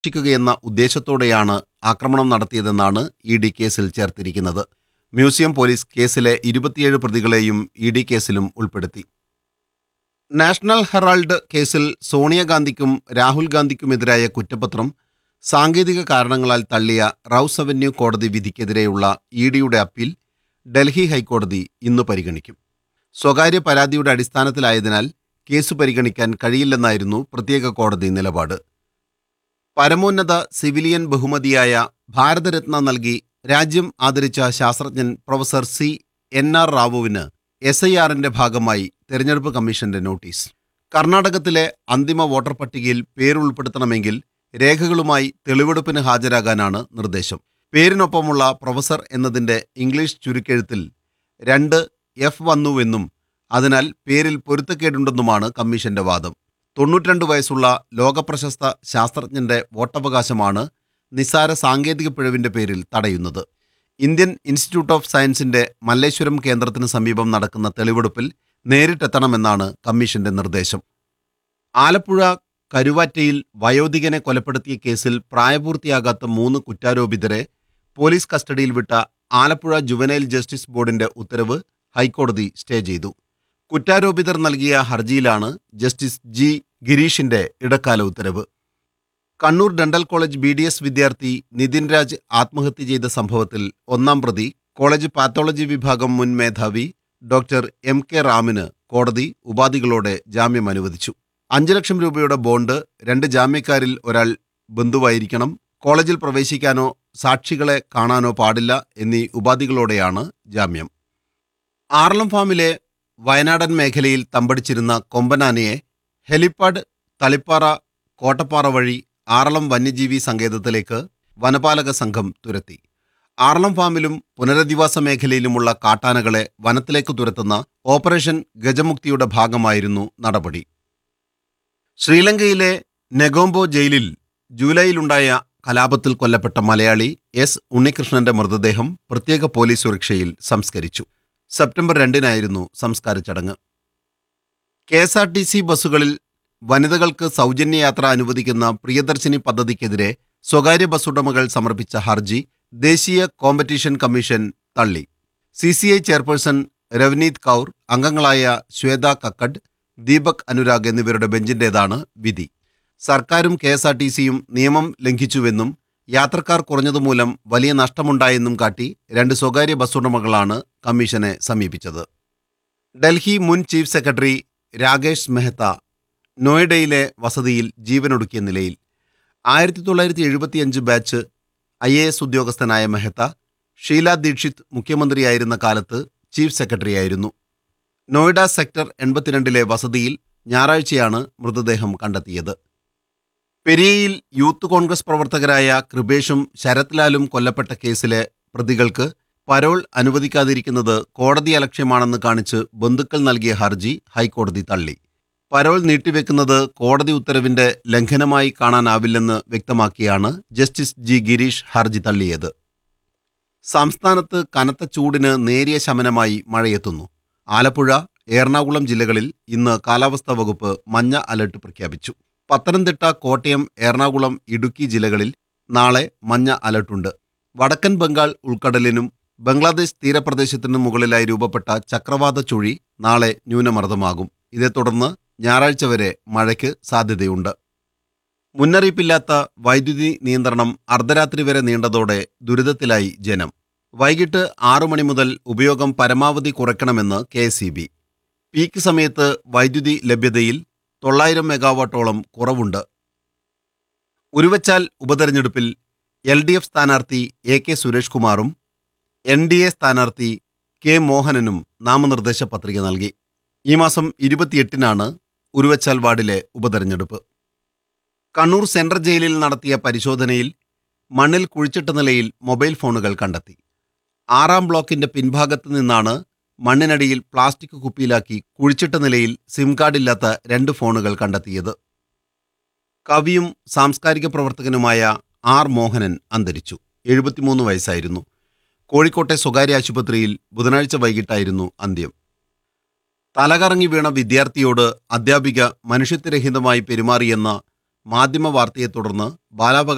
രക്ഷിക്കുകയെന്ന ഉദ്ദേശത്തോടെയാണ് ആക്രമണം നടത്തിയതെന്നാണ് ഇ.ഡി. കേസിൽ ചേർത്തിരിക്കുന്നത്. മ്യൂസിയം പോലീസ് കേസിലെ 27 പ്രതികളെയും ഇ.ഡി. കേസിലും ഉൾപ്പെടുത്തി. നാഷണൽ ഹെറാൾഡ് കേസിൽ സോണിയാഗാന്ധിക്കും രാഹുൽ ഗാന്ധിക്കുമെതിരായ കുറ്റപത്രം സാങ്കേതിക കാരണങ്ങളാൽ തള്ളിയ റൌസ് അവന്യൂ കോടതി വിധിക്കെതിരെയുള്ള ഇ.ഡിയുടെ അപ്പീൽ ഡൽഹി ഹൈക്കോടതി ഇന്ന് പരിഗണിക്കും. സ്വകാര്യ പരാതിയുടെ അടിസ്ഥാനത്തിലായതിനാൽ കേസ് പരിഗണിക്കാൻ കഴിയില്ലെന്നായിരുന്നു പ്രത്യേക കോടതി നിലപാട്. പരമോന്നത സിവിലിയൻ ബഹുമതിയായ ഭാരതരത്ന നൽകി രാജ്യം ആദരിച്ച ശാസ്ത്രജ്ഞൻ പ്രൊഫസർ CNR റാവുവിന് SIRന്റെ ഭാഗമായി തെരഞ്ഞെടുപ്പ് കമ്മീഷന്റെ നോട്ടീസ്. കർണാടകത്തിലെ അന്തിമ വോട്ടർ പട്ടികയിൽ പേരുൾപ്പെടുത്തണമെങ്കിൽ രേഖകളുമായി തെളിവെടുപ്പിന് ഹാജരാകാനാണ് നിർദ്ദേശം. പേരിനൊപ്പമുള്ള പ്രൊഫസർ എന്നതിന്റെ ഇംഗ്ലീഷ് ചുരുക്കെഴുത്തിൽ 2F വന്നുവെന്നും അതിനാൽ പേരിൽ പൊരുത്തക്കേടുണ്ടെന്നുമാണ് കമ്മീഷന്റെ വാദം. 92 വയസ്സുള്ള ലോകപ്രശസ്ത ശാസ്ത്രജ്ഞന്റെ വോട്ടവകാശമാണ് നിസ്സാര സാങ്കേതിക പിഴവിന്റെ പേരിൽ തടയുന്നത്. ഇന്ത്യൻ ഇൻസ്റ്റിറ്റ്യൂട്ട് ഓഫ് സയൻസിന്റെ മല്ലേശ്വരം കേന്ദ്രത്തിന് സമീപം നടക്കുന്ന തെളിവെടുപ്പിൽ നേരിട്ടെത്തണമെന്നാണ് കമ്മീഷന്റെ നിർദ്ദേശം. ആലപ്പുഴ കരുവാറ്റയിൽ വയോധികനെ കൊലപ്പെടുത്തിയ കേസിൽ പ്രായപൂർത്തിയാകാത്ത 3 കുറ്റാരോപിതരെ പോലീസ് കസ്റ്റഡിയിൽ വിട്ട ആലപ്പുഴ ജുവനൈൽ ജസ്റ്റിസ് ബോർഡിന്റെ ഉത്തരവ് ഹൈക്കോടതി സ്റ്റേ ചെയ്തു. കുറ്റാരോപിതർ നൽകിയ ഹർജിയിലാണ് ജസ്റ്റിസ് G. ഗിരീഷിന്റെ ഇടക്കാല ഉത്തരവ്. കണ്ണൂർ ഡെന്റൽ കോളേജ് BDS വിദ്യാർത്ഥി നിതിൻ രാജ് ആത്മഹത്യ ചെയ്ത സംഭവത്തിൽ 1-ാം പ്രതി കോളേജ് പാത്തോളജി വിഭാഗം മുൻ മേധാവി ഡോക്ടർ MK റാമിന് കോടതി ഉപാധികളോടെ ജാമ്യം അനുവദിച്ചു. 5 ലക്ഷം രൂപയുടെ ബോണ്ട്, 2 ജാമ്യക്കാരിൽ ഒരാൾ ബന്ധുവായിരിക്കണം, കോളേജിൽ പ്രവേശിക്കാനോ സാക്ഷികളെ കാണാനോ പാടില്ല എന്നീ ഉപാധികളോടെയാണ് ജാമ്യം. ആറളം ഫാമിലെ വയനാടൻ മേഖലയിൽ തമ്പടിച്ചിരുന്ന കൊമ്പനാനയെ ഹെലിപ്പാഡ് തളിപ്പാറ കോട്ടപ്പാറ വഴി ആറളം വന്യജീവി സങ്കേതത്തിലേക്ക് വനപാലക സംഘം തുരത്തി. ആറളം ഫാമിലും പുനരധിവാസ മേഖലയിലുമുള്ള കാട്ടാനകളെ വനത്തിലേക്ക് തുരത്തുന്ന ഓപ്പറേഷൻ ഗജമുക്തിയുടെ ഭാഗമായിരുന്നു നടപടി. ശ്രീലങ്കയിലെ നെഗോംബോ ജയിലിൽ ജൂലൈയിലുണ്ടായ കലാപത്തിൽ കൊല്ലപ്പെട്ട മലയാളി S. ഉണ്ണികൃഷ്ണന്റെ മൃതദേഹം പ്രത്യേക പോലീസ് സുരക്ഷയിൽ സംസ്കരിച്ചു. സെപ്റ്റംബർ 2-നായിരുന്നു സംസ്കാര ചടങ്ങ്. KSRTC ബസ്സുകളിൽ വനിതകൾക്ക് സൗജന്യ യാത്ര അനുവദിക്കുന്ന പ്രിയദർശിനി പദ്ധതിക്കെതിരെ സ്വകാര്യ ബസ്സുടമകൾ സമർപ്പിച്ച ഹർജി ദേശീയ കോമ്പറ്റീഷൻ കമ്മീഷൻ തള്ളി. CCI ചെയർപേഴ്സൺ രവനീത് കൗർ, അംഗങ്ങളായ ശ്വേത കക്കഡ്, ദീപക് അനുരാഗ് എന്നിവരുടെ ബെഞ്ചിന്റേതാണ് വിധി. സർക്കാരും KSRTCയും നിയമം ലംഘിച്ചുവെന്നും യാത്രക്കാർ കുറഞ്ഞതുമൂലം വലിയ നഷ്ടമുണ്ടായെന്നും കാട്ടി 2 സ്വകാര്യ ബസ്സുടമകളാണ് കമ്മീഷനെ സമീപിച്ചത്. ഡൽഹി മുൻ ചീഫ് സെക്രട്ടറി രാകേഷ് മെഹ്ത്ത നോയിഡയിലെ വസതിയിൽ ജീവനൊടുക്കിയ നിലയിൽ. 1975 ബാച്ച് IAS ഉദ്യോഗസ്ഥനായ മെഹ്ത്ത ഷീല ദീക്ഷിത് മുഖ്യമന്ത്രിയായിരുന്ന കാലത്ത് ചീഫ് സെക്രട്ടറിയായിരുന്നു. നോയിഡ സെക്ടർ 82-ലെ വസതിയിൽ ഞായറാഴ്ചയാണ് മൃതദേഹം കണ്ടെത്തിയത്. പെരിയയിൽ യൂത്ത് കോൺഗ്രസ് പ്രവർത്തകരായ കൃപേഷും ശരത് ലാലും കൊല്ലപ്പെട്ട കേസിലെ പ്രതികൾക്ക് പരോൾ അനുവദിക്കാതിരിക്കുന്നത് കോടതിയലക്ഷ്യമാണെന്ന് കാണിച്ച് ബന്ധുക്കൾ നൽകിയ ഹർജി ഹൈക്കോടതി തള്ളി. പരോൾ നീട്ടിവെക്കുന്നത് കോടതി ഉത്തരവിന്റെ ലംഘനമായി കാണാനാവില്ലെന്ന് വ്യക്തമാക്കിയാണ് ജസ്റ്റിസ് G. ഗിരീഷ് ഹർജി തള്ളിയത്. സംസ്ഥാനത്ത് കനത്ത ചൂടിന് നേരിയ ശമനമായി മഴയെത്തുന്നു. ആലപ്പുഴ, എറണാകുളം ജില്ലകളിൽ ഇന്ന് കാലാവസ്ഥാ വകുപ്പ് മഞ്ഞ അലർട്ട് പ്രഖ്യാപിച്ചു. പത്തനംതിട്ട, കോട്ടയം, എറണാകുളം, ഇടുക്കി ജില്ലകളിൽ നാളെ മഞ്ഞ അലർട്ടുണ്ട്. വടക്കൻ ബംഗാൾ ഉൾക്കടലിനും ബംഗ്ലാദേശ് തീരപ്രദേശത്തിനും മുകളിലായി രൂപപ്പെട്ട ചക്രവാത ചുഴി നാളെ ന്യൂനമർദ്ദമാകും. ഇതേ തുടർന്ന് ഞായറാഴ്ച വരെ മഴയ്ക്ക് സാധ്യതയുണ്ട്. മുന്നറിയിപ്പില്ലാത്ത വൈദ്യുതി നിയന്ത്രണം അർദ്ധരാത്രി വരെ നീണ്ടതോടെ ദുരിതത്തിലായി ജനം. വൈകിട്ട് 6 മണി മുതൽ ഉപയോഗം പരമാവധി കുറയ്ക്കണമെന്ന് KSEB. പീക്ക് സമയത്ത് വൈദ്യുതി ലഭ്യതയിൽ 900 മെഗാവാട്ടോളം കുറവുണ്ട്. ഉരുവച്ചാൽ ഉപതെരഞ്ഞെടുപ്പിൽ LDF സ്ഥാനാർത്ഥി AK സുരേഷ് കുമാറും NDA സ്ഥാനാർത്ഥി K മോഹനനും നാമനിർദ്ദേശ പത്രിക നൽകി. ഈ മാസം 28-നാണ് ഉരുവച്ചാൽ വാർഡിലെ ഉപതെരഞ്ഞെടുപ്പ്. കണ്ണൂർ സെൻട്രൽ ജയിലിൽ നടത്തിയ പരിശോധനയിൽ മണ്ണിൽ കുഴിച്ചിട്ട നിലയിൽ മൊബൈൽ ഫോണുകൾ കണ്ടെത്തി. 6-ാം ബ്ലോക്കിന്റെ പിൻഭാഗത്ത് നിന്നാണ് മണ്ണിനടിയിൽ പ്ലാസ്റ്റിക് കുപ്പിയിലാക്കി കുഴിച്ചിട്ട നിലയിൽ സിം കാർഡില്ലാത്ത 2 ഫോണുകൾ കണ്ടെത്തിയത്. കവിയും സാംസ്കാരിക പ്രവർത്തകനുമായ R. മോഹനൻ അന്തരിച്ചു. 73 വയസ്സായിരുന്നു. കോഴിക്കോട്ടെ സ്വകാര്യ ആശുപത്രിയിൽ ബുധനാഴ്ച വൈകിട്ടായിരുന്നു അന്ത്യം. തലകറങ്ങി വീണ വിദ്യാർത്ഥിയോട് അധ്യാപിക മനുഷ്യത്വരഹിതമായി പെരുമാറിയെന്ന മാധ്യമ വാർത്തയെ തുടർന്ന് ബാലാവകാശ